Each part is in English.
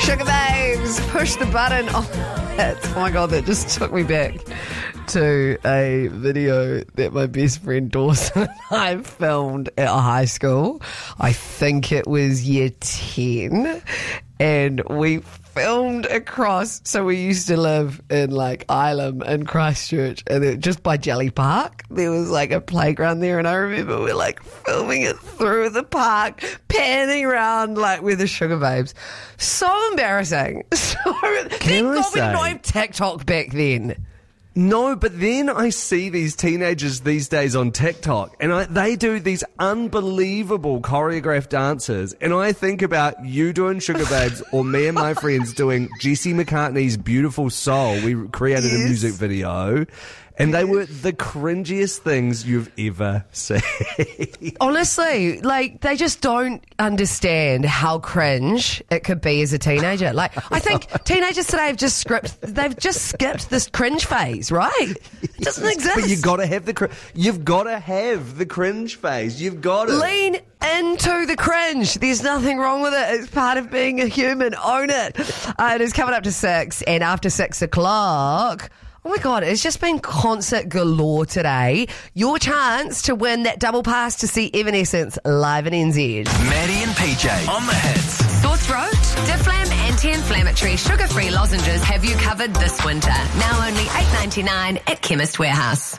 Sugar Babes, push the button on it. Oh my God, that just took me back to a video that my best friend Dawson and I filmed at high school. I think it was year 10. And we filmed across, so we used to live in like Ilam and Christchurch, and just by Jelly Park, there was like a playground there, and I remember we're like filming it through the park, panning around like with the Sugar Babes. So embarrassing. Thank God we didn't have TikTok back then. No, but then I see these teenagers these days on TikTok, and they do these unbelievable choreographed dances, and I think about you doing Sugar Babes or me and my friends doing Jesse McCartney's Beautiful Soul. We created a music video, and they were the cringiest things you've ever seen. Honestly, like, they just don't understand how cringe it could be as a teenager. Like, I think teenagers today have just skipped this cringe phase, right? It doesn't exist. But you've got to have the cringe phase. You've got to lean into the cringe. There's nothing wrong with it. It's part of being a human. Own it. It is coming up to 6, and after 6 o'clock... Oh my God, it's just been concert galore today. Your chance to win that double pass to see Evanescence live in NZ. Maddie and PJ on the hits. Sore throat? Difflam anti-inflammatory sugar-free lozenges have you covered this winter. Now only $8.99 at Chemist Warehouse.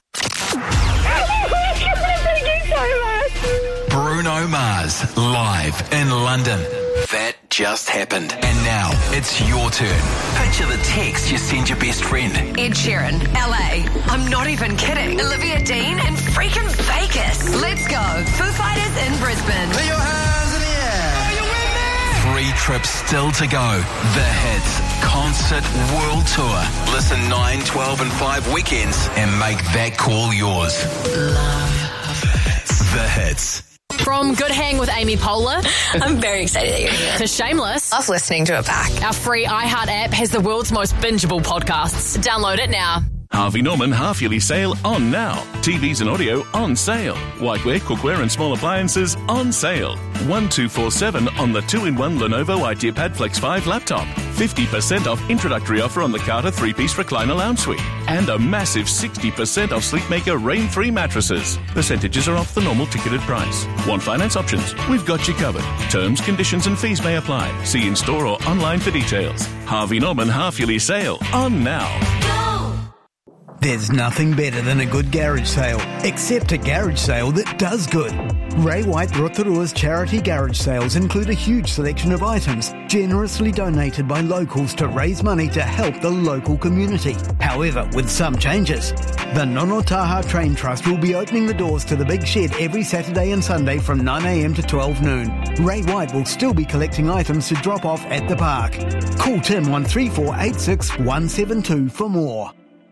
Bruno Mars live in London. That just happened. And now it's your turn. Picture the text you send your best friend. Ed Sheeran, LA. I'm not even kidding. Olivia Dean in freaking Vegas. Let's go. Foo Fighters in Brisbane. Put your hands in the air. Are you with me? 3 trips still to go. The Hits Concert World Tour. Listen 9, 12 and 5 weekends and make that call yours. Love The Hits. From Good Hang with Amy Poehler. I'm very excited that you're here. To Shameless. Love listening to it back. Our free iHeart app has the world's most bingeable podcasts. Download it now. Harvey Norman half-yearly sale on now. TVs and audio on sale. Whiteware, cookware and small appliances on sale. 1247 on the 2-in-1 Lenovo IdeaPad Flex 5 laptop. 50% off introductory offer on the Carter 3-piece recliner lounge suite. And a massive 60% off Sleepmaker Rain-Free mattresses. Percentages are off the normal ticketed price. Want finance options? We've got you covered. Terms, conditions and fees may apply. See in-store or online for details. Harvey Norman half-yearly sale on now. There's nothing better than a good garage sale, except a garage sale that does good. Ray White Rotorua's charity garage sales include a huge selection of items generously donated by locals to raise money to help the local community. However, with some changes. The Nono Taha Train Trust will be opening the doors to the Big Shed every Saturday and Sunday from 9am to 12 noon. Ray White will still be collecting items to drop off at the park. Call Tim 13486 172 for more.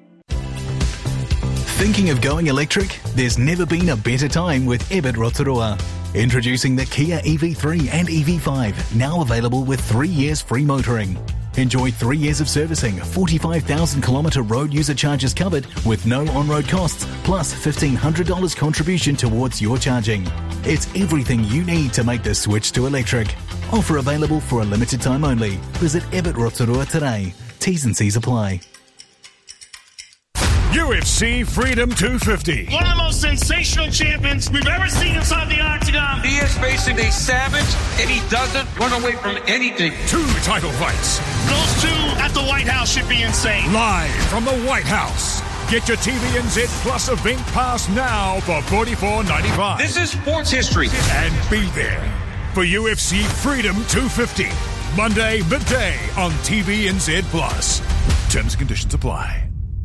Thinking of going electric? There's never been a better time with Ebert Rotorua. Introducing the Kia EV3 and EV5, now available with 3 years free motoring. Enjoy 3 years of servicing, 45,000 kilometre road user charges covered with no on-road costs, plus $1,500 contribution towards your charging. It's everything you need to make the switch to electric. Offer available for a limited time only. Visit Ebert Rotorua today. T's and C's apply. UFC Freedom 250. One of the most sensational champions we've ever seen inside the octagon. He is basically savage, and he doesn't run away from anything. 2 title fights. Those 2 at the White House should be insane. Live from the White House. Get your TVNZ Plus event pass now for $44.95. This is sports history. And be there for UFC Freedom 250. Monday, midday on TVNZ Plus. Terms and conditions apply.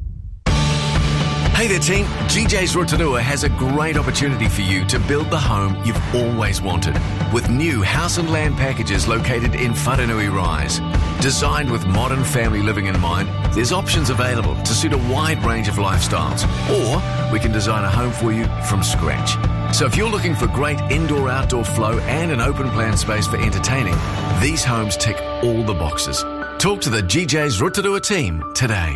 Hey there team, GJ's Rotorua has a great opportunity for you to build the home you've always wanted. With new house and land packages located in Whanganui Rise. Designed with modern family living in mind, there's options available to suit a wide range of lifestyles. Or we can design a home for you from scratch. So if you're looking for great indoor-outdoor flow and an open plan space for entertaining, these homes tick all the boxes. Talk to the GJ's Rotorua team today.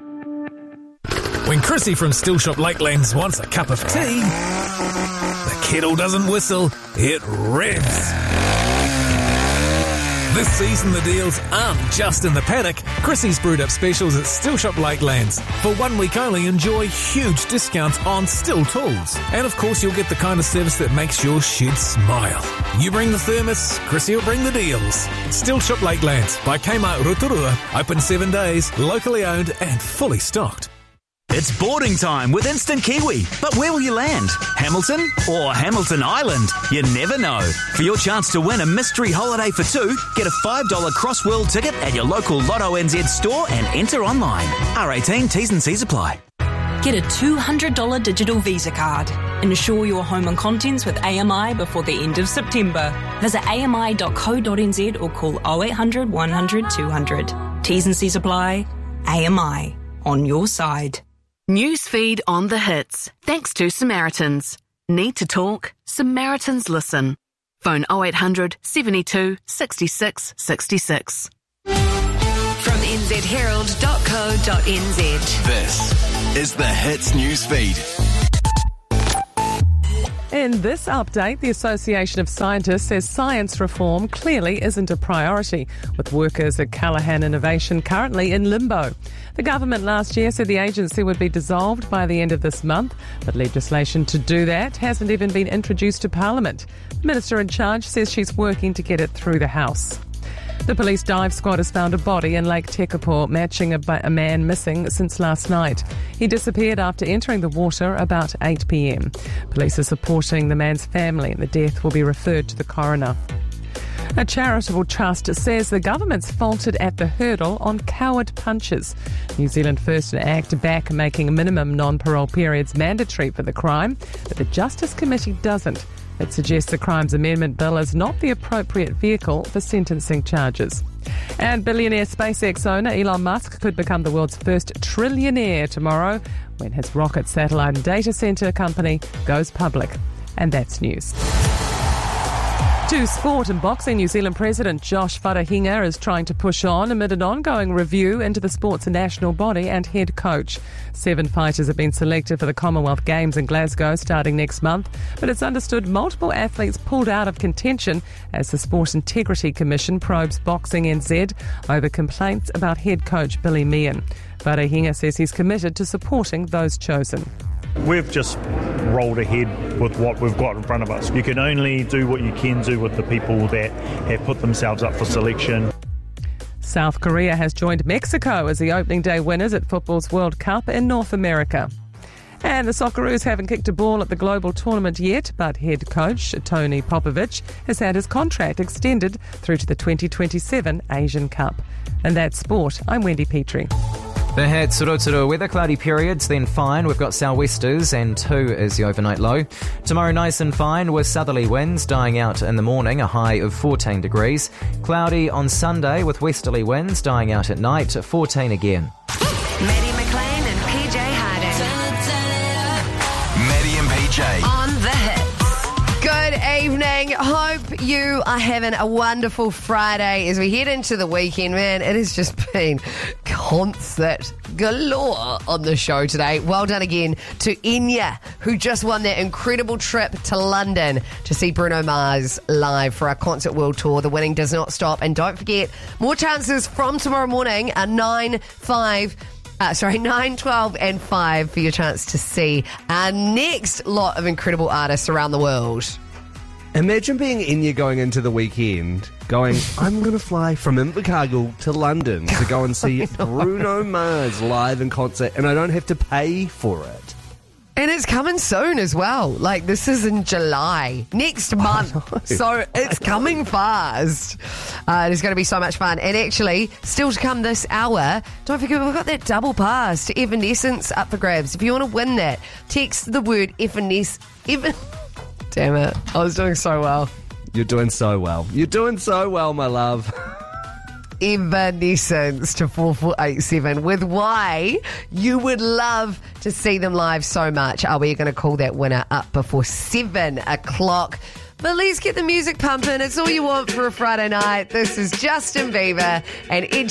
When Chrissy from Still Shop Lakelands wants a cup of tea, the kettle doesn't whistle, it revs. This season, the deals aren't just in the paddock. Chrissy's brewed up specials at Still Shop Lakelands. For 1 week only, enjoy huge discounts on Still tools. And of course, you'll get the kind of service that makes your shed smile. You bring the thermos, Chrissy will bring the deals. Still Shop Lakelands by Kmart Rotorua. Open 7 days, locally owned and fully stocked. It's boarding time with Instant Kiwi. But where will you land? Hamilton or Hamilton Island? You never know. For your chance to win a mystery holiday for two, get a $5 Cross-World ticket at your local Lotto NZ store and enter online. R18 T's and C's apply. Get a $200 digital Visa card. Insure your home and contents with AMI before the end of September. Visit ami.co.nz or call 0800 100 200. T's and C's apply. AMI. On your side. Newsfeed on the hits. Thanks to Samaritans. Need to talk? Samaritans listen. Phone 0800 72 66 66. From nzherald.co.nz. This is the Hits Newsfeed. In this update, the Association of Scientists says science reform clearly isn't a priority, with workers at Callaghan Innovation currently in limbo. The government last year said the agency would be dissolved by the end of this month, but legislation to do that hasn't even been introduced to Parliament. The minister in charge says she's working to get it through the House. The police dive squad has found a body in Lake Tekapo, matching a man missing since last night. He disappeared after entering the water about 8 p.m. Police are supporting the man's family and the death will be referred to the coroner. A charitable trust says the government's faltered at the hurdle on coward punches. New Zealand First Act back making minimum non-parole periods mandatory for the crime, but the Justice Committee doesn't. It suggests the Crimes Amendment Bill is not the appropriate vehicle for sentencing charges. And billionaire SpaceX owner Elon Musk could become the world's first trillionaire tomorrow when his rocket, satellite and data centre company goes public. And that's news. To sport and boxing, New Zealand President Josh Wharahinga is trying to push on amid an ongoing review into the sport's national body and head coach. 7 fighters have been selected for the Commonwealth Games in Glasgow starting next month, but it's understood multiple athletes pulled out of contention as the Sport Integrity Commission probes Boxing NZ over complaints about head coach Billy Meehan. Wharahinga says he's committed to supporting those chosen. We've just rolled ahead with what we've got in front of us. You can only do what you can do with the people that have put themselves up for selection. South Korea has joined Mexico as the opening day winners at football's World Cup in North America. And the Socceroos haven't kicked a ball at the global tournament yet, but head coach Tony Popovich has had his contract extended through to the 2027 Asian Cup. And that's sport. I'm Wendy Petrie. The Hits Rotorua weather, cloudy periods, then fine. We've got sou'westers and 2 is the overnight low. Tomorrow nice and fine with southerly winds dying out in the morning, a high of 14 degrees. Cloudy on Sunday with westerly winds dying out at night, 14 again. Maddie McLean and PJ Harden. Maddie and PJ. On the Hits. Good evening. Hope you are having a wonderful Friday as we head into the weekend, man. It has just been concert galore on the show today. Well done again to Enya, who just won that incredible trip to London to see Bruno Mars live for our Concert World Tour. The winning does not stop. And don't forget, more chances from tomorrow morning are 9, 12 and 5 for your chance to see our next lot of incredible artists around the world. Imagine being Enya going into the weekend, going, I'm going to fly from Invercargill to London to go and see Bruno Mars live in concert, and I don't have to pay for it. And it's coming soon as well. Like, this is in July, next month. So it's coming fast. It is going to be so much fun. And actually, still to come this hour, don't forget, we've got that double pass to Evanescence up for grabs. If you want to win that, text the word Damn it. I was doing so well. You're doing so well. You're doing so well, my love. Evanescence to 4487 with why you would love to see them live so much. Are we going to call that winner up before 7 o'clock? But let's get the music pumping. It's all you want for a Friday night. This is Justin Bieber and Ed